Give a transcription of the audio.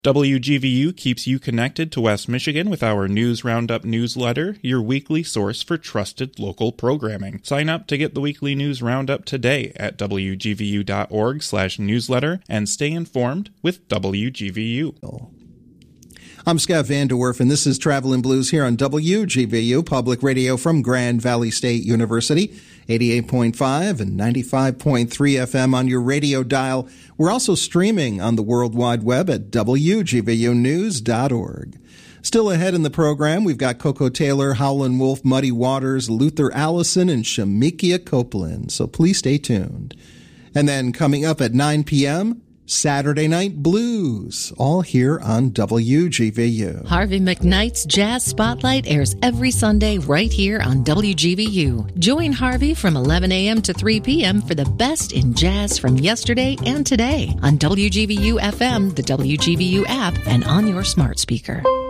WGVU keeps you connected to West Michigan with our News Roundup newsletter, your weekly source for trusted local programming. Sign up to get the weekly News Roundup today at wgvu.org/newsletter and stay informed with WGVU. I'm Scott Van de Werf, and this is Travelin' Blues here on WGVU, public radio from Grand Valley State University, 88.5 and 95.3 FM on your radio dial. We're also streaming on the World Wide Web at WGVUnews.org. Still ahead in the program, we've got Coco Taylor, Howlin' Wolf, Muddy Waters, Luther Allison, and Shamikia Copeland, so please stay tuned. And then coming up at 9 p.m., Saturday Night Blues, all here on WGVU. Harvey McKnight's Jazz Spotlight airs every Sunday right here on WGVU. Join Harvey from 11 a.m. to 3 p.m. for the best in jazz from yesterday and today on WGVU FM, the WGVU app, and on your smart speaker.